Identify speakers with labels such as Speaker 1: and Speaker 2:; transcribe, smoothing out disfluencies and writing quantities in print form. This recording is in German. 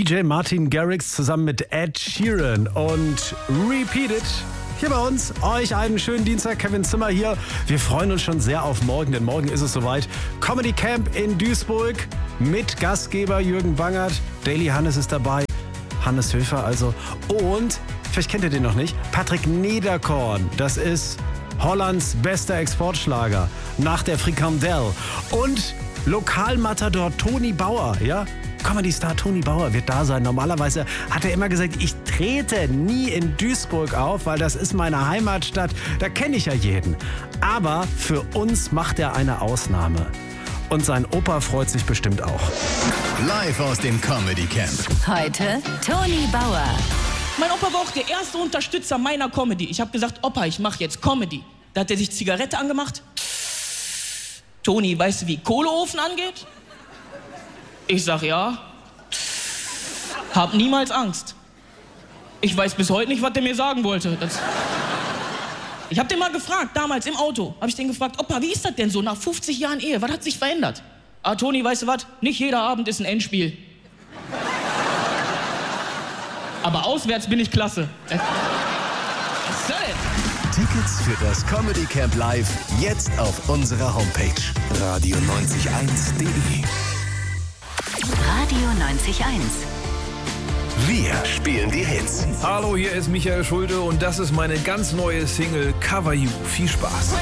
Speaker 1: DJ Martin Garrix zusammen mit Ed Sheeran und Repeat It. Hier bei uns, euch einen schönen Dienstag, Kevin Zimmer hier. Wir freuen uns schon sehr auf morgen, denn morgen ist es soweit. Comedy Camp in Duisburg mit Gastgeber Jürgen Bangert. Daily Hannes ist dabei, Hannes Höfer also. Und, vielleicht kennt ihr den noch nicht, Patrick Nederkorn. Das ist Hollands bester Exportschlager nach der Frikandel. Und Lokalmatador Toni Bauer, ja? Comedy-Star Toni Bauer wird da sein. Normalerweise hat er immer gesagt, ich trete nie in Duisburg auf, weil das ist meine Heimatstadt. Da kenne ich ja jeden. Aber für uns macht er eine Ausnahme. Und sein Opa freut sich bestimmt auch.
Speaker 2: Live aus dem Comedy Camp.
Speaker 3: Heute Toni Bauer.
Speaker 4: Mein Opa war auch der erste Unterstützer meiner Comedy. Ich habe gesagt, Opa, ich mache jetzt Comedy. Da hat er sich Zigarette angemacht. Toni, weißt du, wie Kohleofen angeht? Ich sag ja. Hab niemals Angst. Ich weiß bis heute nicht, was der mir sagen wollte. Ich hab den mal gefragt, damals im Auto. Hab ich den gefragt, Opa, wie ist das denn so nach 50 Jahren Ehe? Was hat sich verändert? Ah, Toni, weißt du was? Nicht jeder Abend ist ein Endspiel. Aber auswärts bin ich klasse. Was soll denn?
Speaker 2: Tickets für das Comedy Camp Live jetzt auf unserer Homepage radio901.de.
Speaker 3: Radio 90.1.
Speaker 2: Wir spielen die Hits.
Speaker 5: Hallo, hier ist Michael Schulte und das ist meine ganz neue Single Cover You. Viel Spaß.